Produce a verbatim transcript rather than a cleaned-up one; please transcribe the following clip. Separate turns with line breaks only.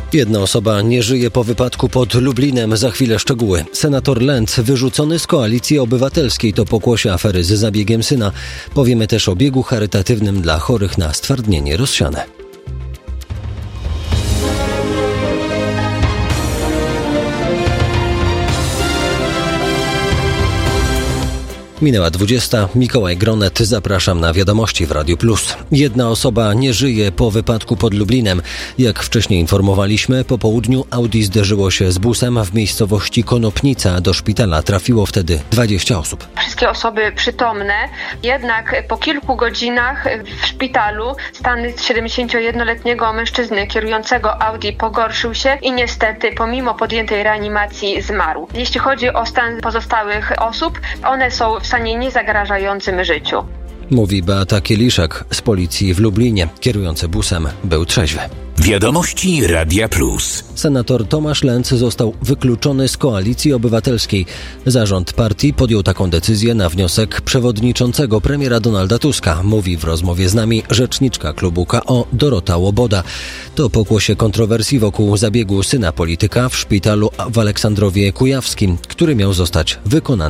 Jedna osoba nie żyje po wypadku pod Lublinem. Za chwilę szczegóły. Senator Lentz wyrzucony z Koalicji Obywatelskiej to pokłosie afery z zabiegiem syna. Powiemy też o biegu charytatywnym dla chorych na stwardnienie rozsiane. Minęła dwudziesta. Mikołaj Gronet. Zapraszam na wiadomości w Radiu Plus. Jedna osoba nie żyje po wypadku pod Lublinem. Jak wcześniej informowaliśmy, po południu Audi zderzyło się z busem w miejscowości Konopnica. Do szpitala trafiło wtedy dwadzieścia osób.
Wszystkie osoby przytomne, jednak po kilku godzinach w szpitalu stan siedemdziesięciojednoletniego mężczyzny kierującego Audi pogorszył się i niestety pomimo podjętej reanimacji zmarł. Jeśli chodzi o stan pozostałych osób, one są w stanie niezagrażającym życiu.
Mówi Beata Kieliszek z policji w Lublinie. Kierujący busem był trzeźwy.
Wiadomości Radia Plus.
Senator Tomasz Lentz został wykluczony z Koalicji Obywatelskiej. Zarząd partii podjął taką decyzję na wniosek przewodniczącego premiera Donalda Tuska, mówi w rozmowie z nami rzeczniczka klubu K O Dorota Łoboda. To pokłosie kontrowersji wokół zabiegu syna polityka w szpitalu w Aleksandrowie Kujawskim, który miał zostać wykonany